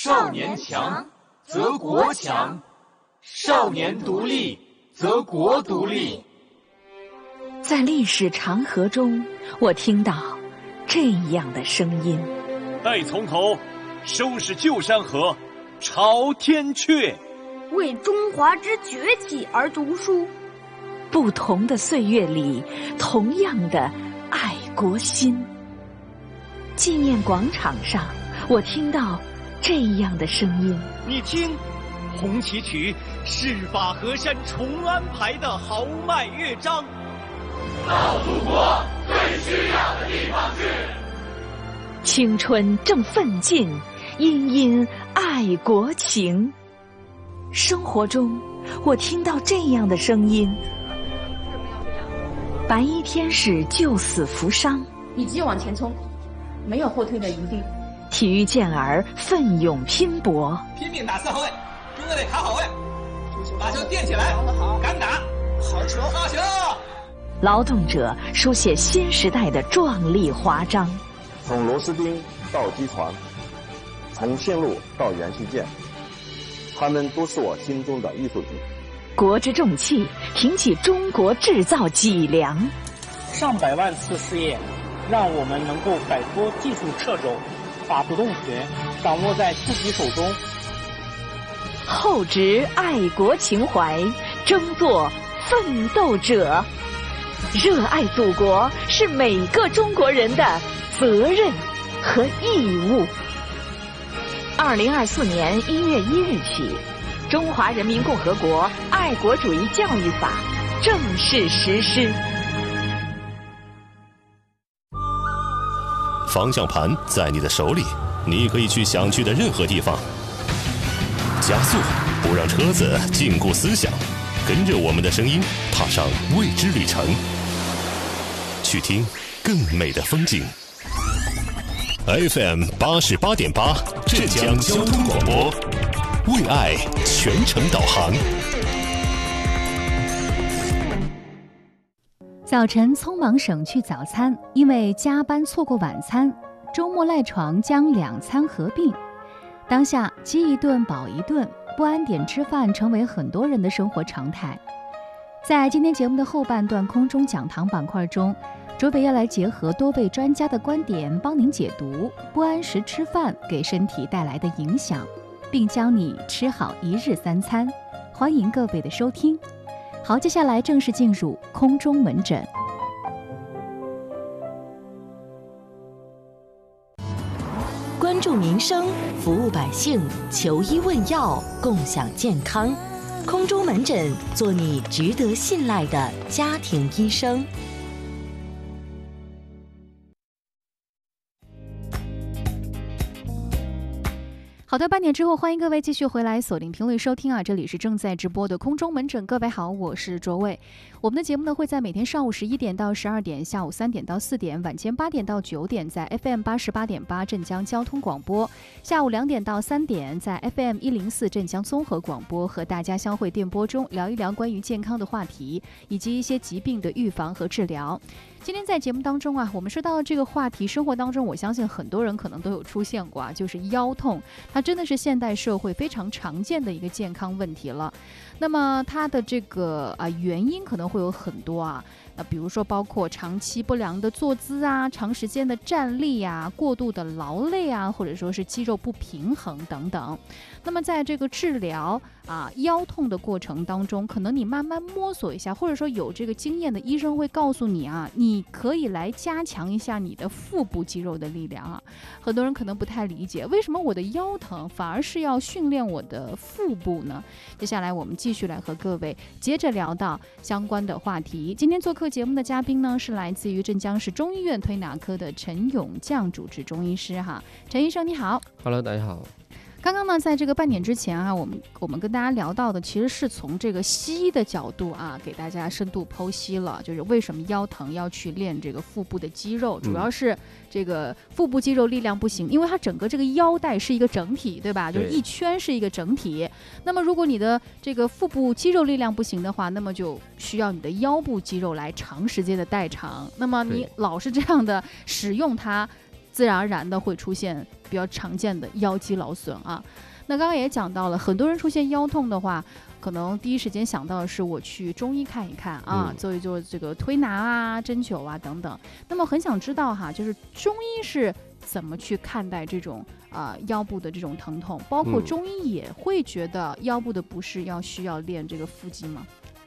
少年强则国强，少年独立则国独立。 在历史长河中，我听到这样的声音： 待从头，收拾旧山河，朝天阙。 为中华之崛起而读书。 不同的岁月里，同样的爱国心。纪念广场上，我听到这样的声音： 你听，红旗曲是把河山重安排的豪迈乐章。 到祖国最需要的地方去。 青春正奋进，殷殷爱国情。生活中，我听到这样的声音：白衣天使救死扶伤， 以及往前冲，没有后退的余地。 体育健儿奋勇拼搏， 拼命打四号位，中卫得卡好位，把球垫起来，敢打，好球，好球！ 劳动者书写新时代的壮丽华章。 从螺丝钉到机船，从线路到元器件，他们都是我心中的艺术品。 国之重器，挺起中国制造脊梁。 上百万次试验，让我们能够摆脱技术掣肘，把主动权掌握在自己手中。 厚植爱国情怀，争做奋斗者。热爱祖国是每个中国人的责任和义务。2024年1月1日起，《中华人民共和国爱国主义教育法》正式实施。 方向盘在你的手里，你可以去想去的任何地方。加速，不让车子禁锢思想，跟着我们的声音，踏上未知旅程，去听更美的风景。FM 88.8，浙江交通广播，为爱全程导航。 早晨匆忙省去早餐，因为加班错过晚餐；周末赖床将两餐合并。当下饥一顿饱一顿，不安点吃饭成为很多人的生活常态。在今天节目的后半段空中讲堂板块中，卓北要来结合多位专家的观点，帮您解读不按时吃饭给身体带来的影响，并教你吃好一日三餐。欢迎各位的收听。好，接下来正式进入空中门诊。 关注民生，服务百姓，求医问药，共享健康。空中门诊，做你值得信赖的家庭医生。 好的，半点之后，欢迎各位继续回来锁定频率收听啊！这里是正在直播的空中门诊，各位好，我是卓伟。我们的节目呢会在每天上午11点到12点，下午3点到4点，晚间8点到9点，在 FM 88.8镇江交通广播；下午2点到3点，在 FM 104镇江综合广播，和大家相会电波中聊一聊关于健康的话题，以及一些疾病的预防和治疗。今天在节目当中啊，我们说到这个话题，生活当中我相信很多人可能都有出现过啊，就是腰痛，它真的是现代社会非常常见的一个健康问题了。那么它的这个原因可能会有很多啊，比如说包括长期不良的坐姿啊，长时间的站立啊，过度的劳累啊，或者说是肌肉不平衡等等。那么在这个治疗腰痛的过程当中，可能你慢慢摸索一下，或者说有这个经验的医生会告诉你啊，你可以来加强一下你的腹部肌肉的力量啊。很多人可能不太理解，为什么我的腰疼反而是要训练我的腹部呢？接下来我们继续来和各位接着聊到相关的话题。今天做客节目的嘉宾呢，是来自于镇江市中医院推拿科的陈永将主治中医师哈。陈医生你好。 Hello， 大家好。 刚刚呢，在这个半点之前啊，我们跟大家聊到的，其实是从这个西医的角度啊，给大家深度剖析了，就是为什么腰疼要去练这个腹部的肌肉，主要是这个腹部肌肉力量不行，因为它整个这个腰带是一个整体，对吧？就是一圈是一个整体。那么如果你的这个腹部肌肉力量不行的话，那么就需要你的腰部肌肉来长时间的代偿。那么你老是这样的使用它， 自然而然的会出现比较常见的腰肌劳损啊。那刚刚也讲到了，很多人出现腰痛的话，可能第一时间想到的是我去中医看一看啊，做一做这个推拿啊、针灸啊等等。那么很想知道哈，就是中医是怎么去看待这种腰部的这种疼痛？包括中医也会觉得腰部的不适需要练这个腹肌吗？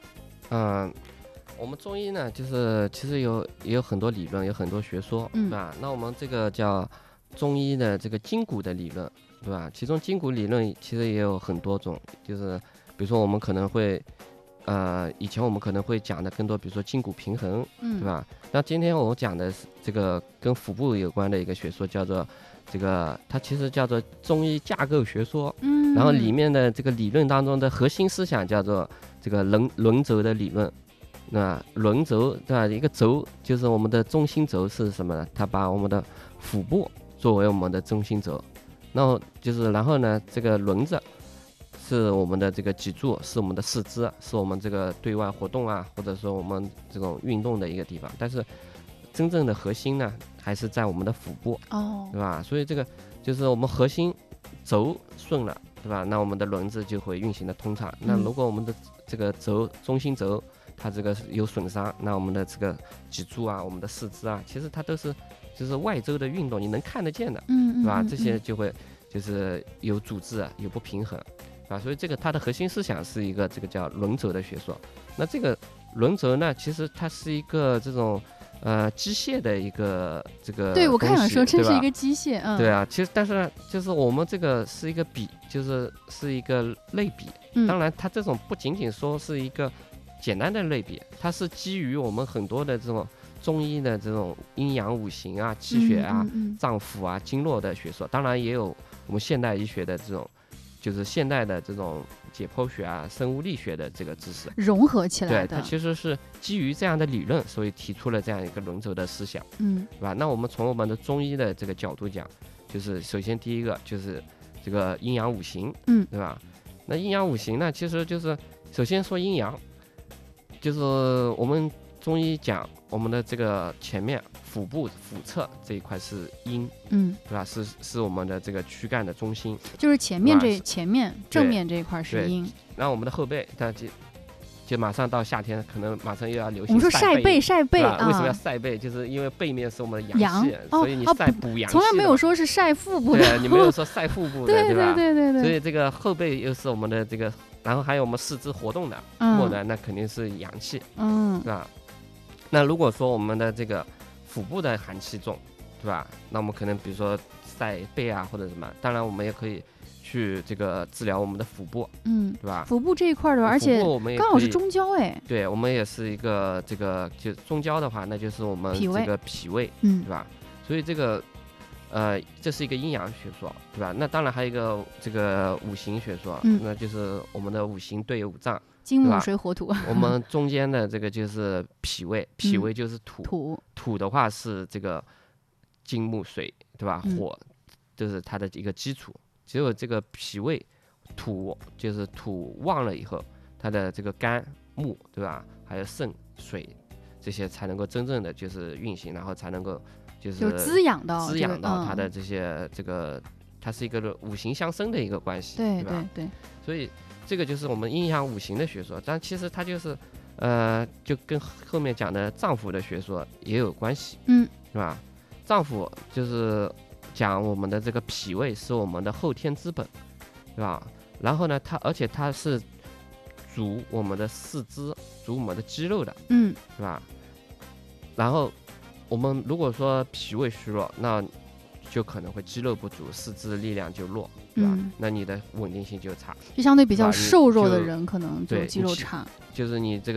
我们中医呢，就是其实也有很多理论，有很多学说，对吧？那我们这个叫中医的这个筋骨的理论，对吧？其中筋骨理论其实也有很多种，就是比如说我们可能会，以前我们可能会讲的更多，比如说筋骨平衡，对吧？那今天我讲的是这个跟腹部有关的一个学说，叫做这个，它其实叫做中医架构学说，然后里面的这个理论当中的核心思想叫做这个轮轴的理论。那轮轴，对吧？一个轴就是我们的中心轴是什么呢？它把我们的腹部作为我们的中心轴，然后呢，这个轮子是我们的这个脊柱，是我们的四肢，是我们这个对外活动啊，或者说我们这种运动的一个地方。但是真正的核心呢，还是在我们的腹部，对吧？所以这个就是我们核心轴顺了，对吧？那我们的轮子就会运行的通畅。那如果我们的这个中心轴它这个有损伤，那我们的这个脊柱啊，我们的四肢啊，其实它都是就是外周的运动，你能看得见的，对吧？这些就会就是有阻滞啊，有不平衡，啊，所以这个它的核心思想是一个这个叫轮轴的学说。那这个轮轴呢，其实它是一个这种机械的一个这个， 对，我看想说真是一个机械， 对啊，其实但是呢，就是我们这个是一个比，是一个类比，当然它这种不仅仅说是一个简单的类比，它是基于我们很多的这种中医的这种阴阳五行啊、气血啊、脏腑啊、经络的学说，当然也有我们现代医学的这种，就是现代的这种解剖学啊、生物力学的这个知识融合起来的。 对，它其实是基于这样的理论，所以提出了这样一个轮轴的思想，对吧？那我们从我们的中医的这个角度讲，就是首先第一个就是这个阴阳五行，对吧？那阴阳五行呢，其实就是首先说阴阳。就是我们中医讲我们的这个前面腹部腹侧这一块是阴，对吧？是我们的这个躯干的中心， 就是前面正面这一块是阴。 然后我们的后背，它就马上到夏天，可能马上又要流行。 我们说晒背啊，为什么要晒背？就是因为背面是我们的阳气，所以你晒补阳气。 从来没有说是晒腹部的， 对，你没有说晒腹部的，对吧？ 对。 所以这个后背又是我们的这个。然后还有我们四肢活动的末端，那肯定是阳气，对吧？那如果说我们的这个腹部的寒气重，对吧？那我们可能比如说晒背啊或者什么，当然我们也可以去这个治疗我们的腹部，对吧？ 腹部这一块的，而且刚好是中焦，哎， 对，我们也是一个这个就中焦的话，那就是我们这个脾胃，对吧？所以这个。这是一个阴阳学说，对吧？那当然还有一个这个五行学说，那就是我们的五行对五脏， 金木水火土。 我们中间的这个就是脾胃，脾胃就是土的话是这个金木水，对吧？火就是它的一个基础。只有这个脾胃土就是土旺了以后，它的这个肝木，对吧？还有肾水这些才能够真正的就是运行，然后才能够。就是滋养到它的这些这个，它是一个五行相生的一个关系，对吧？ 对。 所以这个就是我们阴阳五行的学说，但其实它就是就跟后面讲的脏腑的学说也有关系，是吧？脏腑就是讲我们的这个脾胃是我们的后天之本，对吧？然后呢，而且它是主我们的四肢、主我们的肌肉的，是吧？然后。我们如果说脾胃虚弱，那就可能会肌肉不足，四肢力量就弱，对吧？那你的稳定性就差， 就相对比较瘦弱的人可能就肌肉差， 就是你这个。